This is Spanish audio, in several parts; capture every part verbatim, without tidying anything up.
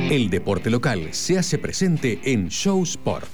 El deporte local se hace presente en Show Sport.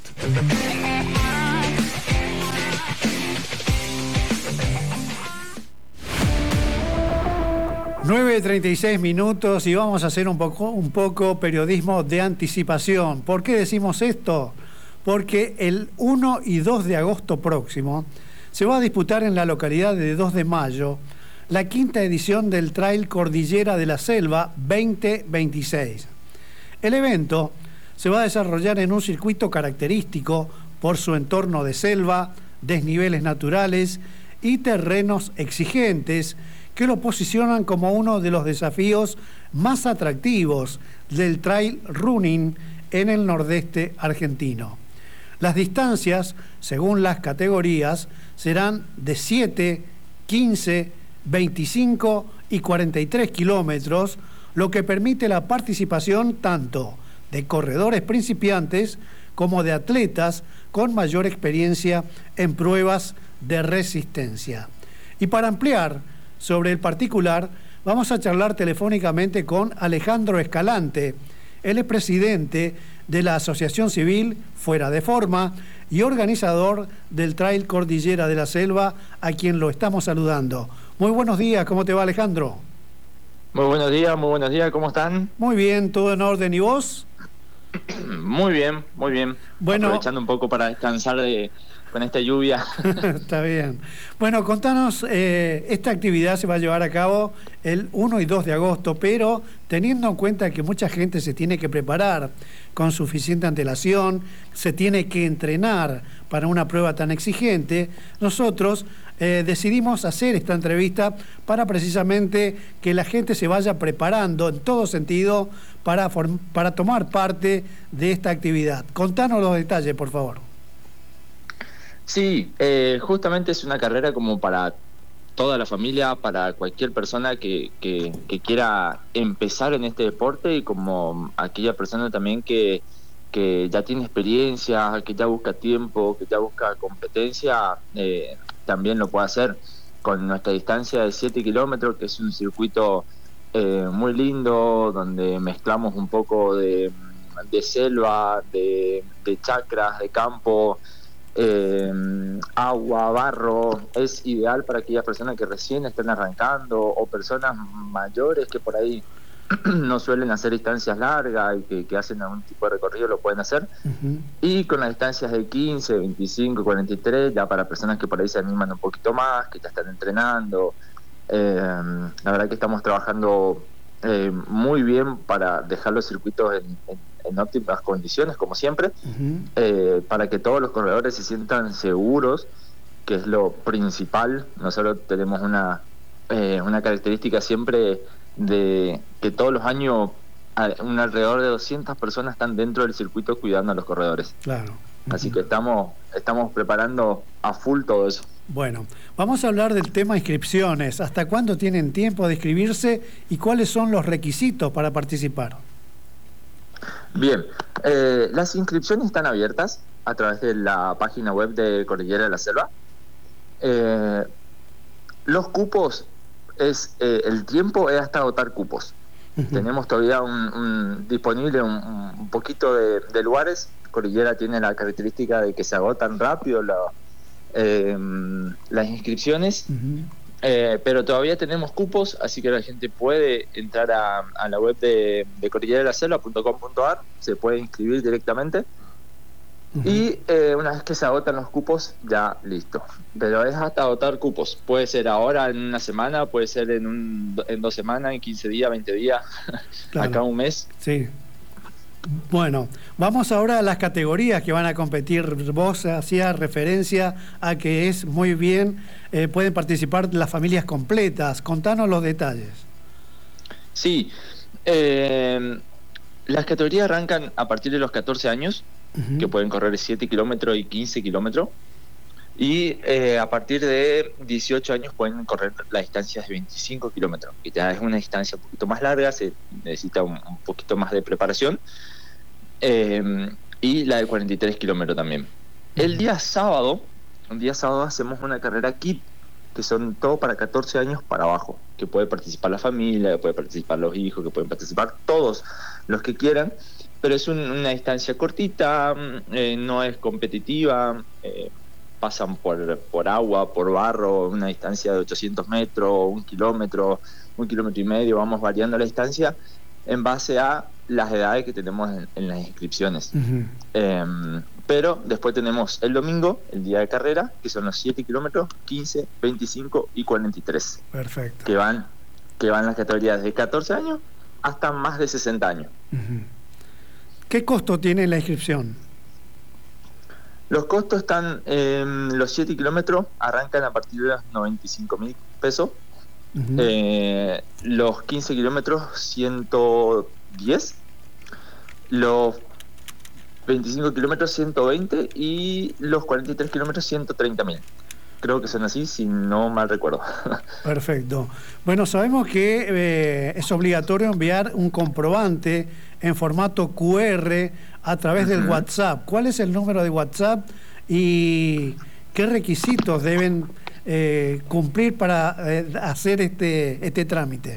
nueve treinta y seis minutos y vamos a hacer un poco, un poco periodismo de anticipación. ¿Por qué decimos esto? Porque el uno y dos de agosto próximo se va a disputar en la localidad de dos de mayo la quinta edición del Trail Cordillera de la Selva veinte veintiséis. El evento se va a desarrollar en un circuito característico por su entorno de selva, desniveles naturales y terrenos exigentes que lo posicionan como uno de los desafíos más atractivos del trail running en el nordeste argentino. Las distancias, según las categorías, serán de siete, quince, veinticinco y cuarenta y tres kilómetros, lo que permite la participación tanto de corredores principiantes como de atletas con mayor experiencia en pruebas de resistencia. Y para ampliar sobre el particular, vamos a charlar telefónicamente con Alejandro Escalante. Él es presidente de la Asociación Civil Fuera de Forma y organizador del Trail Cordillera de la Selva, a quien lo estamos saludando. Muy buenos días, ¿cómo te va, Alejandro? Muy buenos días, muy buenos días, ¿cómo están? Muy bien, todo en orden, ¿y vos? Muy bien, muy bien. Bueno, aprovechando un poco para descansar de, con esta lluvia. Está bien. Bueno, contanos, eh, esta actividad se va a llevar a cabo el uno y dos de agosto, pero teniendo en cuenta que mucha gente se tiene que preparar con suficiente antelación, se tiene que entrenar para una prueba tan exigente, nosotros eh, decidimos hacer esta entrevista para precisamente que la gente se vaya preparando en todo sentido para, para tomar parte de esta actividad. Contanos los detalles, por favor. Sí, eh, justamente es una carrera como para toda la familia, para cualquier persona que, que, que quiera empezar en este deporte y como aquella persona también que, que ya tiene experiencia, que ya busca tiempo, que ya busca competencia, eh, también lo puede hacer con nuestra distancia de siete kilómetros, que es un circuito eh, muy lindo, donde mezclamos un poco de, de selva, de, de chacras, de campo, Eh, agua, barro. Es ideal para aquellas personas que recién están arrancando o personas mayores que por ahí no suelen hacer distancias largas y que, que hacen algún tipo de recorrido, lo pueden hacer. Uh-huh. Y con las distancias de quince, veinticinco, cuarenta y tres, ya para personas que por ahí se animan un poquito más, que ya están entrenando. Eh, la verdad que estamos trabajando eh, muy bien para dejar los circuitos en, en en óptimas condiciones, como siempre, uh-huh. eh, para que todos los corredores se sientan seguros, que es lo principal. Nosotros tenemos una, eh, una característica siempre de que todos los años un alrededor de doscientas personas están dentro del circuito cuidando a los corredores. Claro. Uh-huh. Así que estamos, estamos preparando a full todo eso. Bueno, vamos a hablar del tema inscripciones. ¿Hasta cuándo tienen tiempo de inscribirse y cuáles son los requisitos para participar? Bien, eh, las inscripciones están abiertas a través de la página web de Cordillera de la Selva. Eh, los cupos, es eh, el tiempo es hasta agotar cupos. Uh-huh. Tenemos todavía un, un, disponible un, un poquito de, de lugares. Cordillera tiene la característica de que se agotan rápido la, eh, las inscripciones. Uh-huh. Eh, pero todavía tenemos cupos, así que la gente puede entrar a, a la web de, de cordillera de la selva punto com punto a r, se puede inscribir directamente. Uh-huh. Y eh, una vez que se agotan los cupos, ya listo. Pero es hasta agotar cupos. Puede ser ahora, en una semana, puede ser en, un, en dos semanas, en quince días, veinte días, claro. Acá un mes. Sí. Bueno, vamos ahora a las categorías que van a competir. Vos hacías referencia a que es muy bien, eh, pueden participar las familias completas. Contanos los detalles. Sí, eh, las categorías arrancan a partir de los catorce años, uh-huh. que pueden correr siete kilómetros y quince kilómetros, y eh, a partir de dieciocho años pueden correr las distancias de veinticinco kilómetros, que ya es una distancia un poquito más larga, se necesita un, un poquito más de preparación. Eh, y la de cuarenta y tres kilómetros también. El día sábado, el día sábado hacemos una carrera kit que son todo para catorce años para abajo, que puede participar la familia, que puede participar los hijos, que pueden participar todos los que quieran, pero es un, una distancia cortita, eh, no es competitiva, eh, pasan por, por agua, por barro, una distancia de ochocientos metros, un kilómetro, un kilómetro y medio, vamos variando la distancia en base a las edades que tenemos en, en las inscripciones. Uh-huh. Eh, pero después tenemos el domingo, el día de carrera, que son los siete kilómetros, quince, veinticinco y cuarenta y tres. Perfecto. Que van, que van las categorías de catorce años hasta más de sesenta años. Uh-huh. ¿Qué costo tiene la inscripción? Los costos están, eh, los siete kilómetros arrancan a partir de los noventa y cinco mil pesos. Uh-huh. eh, los quince kilómetros, ciento diez. Los veinticinco kilómetros, ciento veinte. Y los cuarenta y tres kilómetros, ciento treinta mil. Creo que son así, si no mal recuerdo. Perfecto. Bueno, sabemos que eh, es obligatorio enviar un comprobante en formato cu erre a través uh-huh. del WhatsApp. ¿Cuál es el número de WhatsApp y qué requisitos deben eh, cumplir para eh, hacer este, este trámite?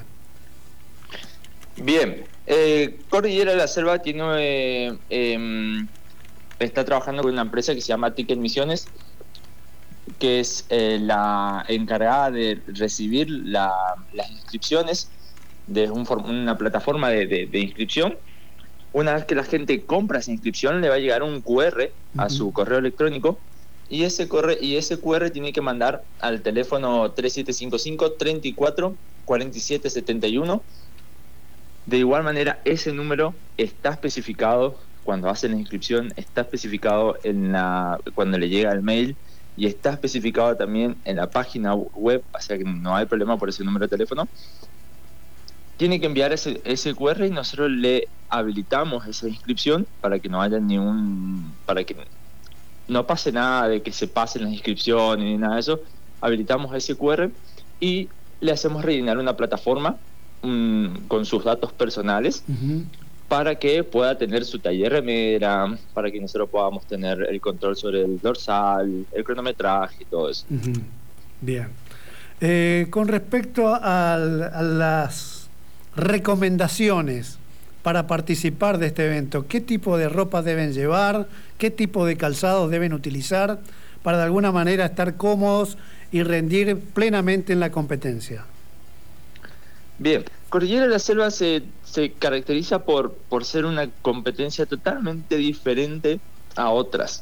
Bien, eh, Cordillera de la Selva tiene, eh, eh, está trabajando con una empresa que se llama Ticket Misiones, que es eh, la encargada de recibir la, las inscripciones de un, una plataforma de, de, de inscripción. Una vez que la gente compra esa inscripción, le va a llegar un cu erre a uh-huh. su correo electrónico, y ese, corre, y ese cu erre tiene que mandar al teléfono tres siete cinco cinco, treinta y cuatro, cuarenta y siete setenta y uno. De igual manera, ese número está especificado cuando hacen la inscripción, está especificado en la, cuando le llega el mail, y está especificado también en la página web, o sea que no hay problema por ese número de teléfono. Tiene que enviar ese, ese cu erre y nosotros le habilitamos esa inscripción para que no haya ningún, para que no pase nada de que se pasen las inscripciones ni nada de eso. Habilitamos ese cu erre y le hacemos rellenar una plataforma um, con sus datos personales, uh-huh. para que pueda tener su taller remera, para que nosotros podamos tener el control sobre el dorsal, el cronometraje y todo eso. Uh-huh. Bien. Eh, con respecto a, a las recomendaciones para participar de este evento, ¿qué tipo de ropa deben llevar? ¿Qué tipo de calzados deben utilizar para de alguna manera estar cómodos y rendir plenamente en la competencia? Bien, Cordillera de la Selva se, se caracteriza por, por ser una competencia totalmente diferente a otras.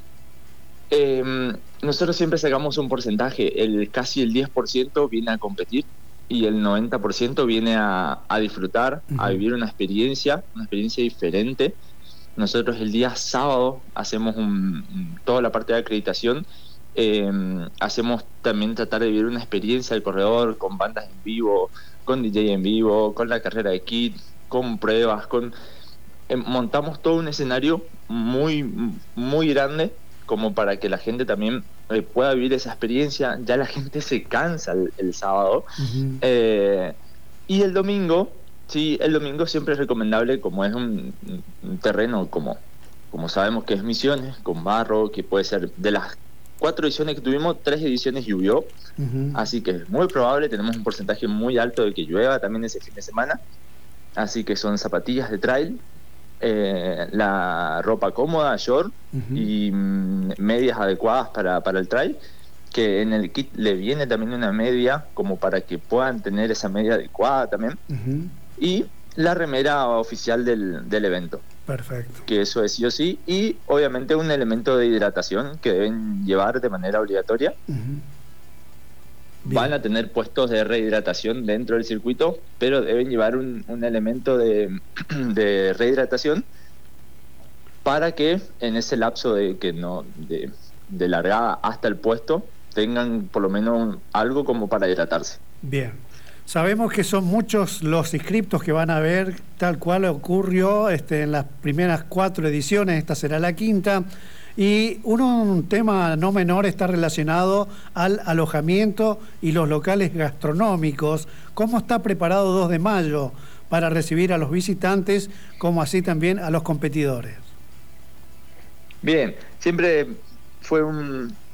Eh, nosotros siempre sacamos un porcentaje, el casi el diez por ciento viene a competir y el noventa por ciento viene a, a disfrutar, uh-huh. a vivir una experiencia, una experiencia diferente. Nosotros el día sábado hacemos un, toda la parte de acreditación, eh, hacemos también tratar de vivir una experiencia del corredor con bandas en vivo, con D J en vivo, con la carrera de kit, con pruebas, con eh, montamos todo un escenario muy, muy grande como para que la gente también eh, pueda vivir esa experiencia. Ya la gente se cansa el, el sábado. Uh-huh. eh, y el domingo, sí, el domingo siempre es recomendable, como es un, un terreno como, como sabemos que es Misiones, con barro, que puede ser de las cuatro ediciones que tuvimos, tres ediciones llovió, uh-huh. así que es muy probable, tenemos un porcentaje muy alto de que llueva también ese fin de semana, así que son zapatillas de trail, eh, la ropa cómoda, short, uh-huh. y mm, medias adecuadas para, para el trail, que en el kit le viene también una media como para que puedan tener esa media adecuada también, uh-huh. y la remera oficial del, del evento. Perfecto. Que eso es sí o sí, y obviamente un elemento de hidratación que deben llevar de manera obligatoria. Uh-huh. Van a tener puestos de rehidratación dentro del circuito, pero deben llevar un, un elemento de, de rehidratación para que en ese lapso de que no de, de largada hasta el puesto tengan por lo menos algo como para hidratarse. Bien. Sabemos que son muchos los inscriptos que van a ver, tal cual ocurrió este, en las primeras cuatro ediciones, esta será la quinta, y uno, un tema no menor está relacionado al alojamiento y los locales gastronómicos. ¿Cómo está preparado dos de mayo para recibir a los visitantes, como así también a los competidores? Bien, siempre fue un,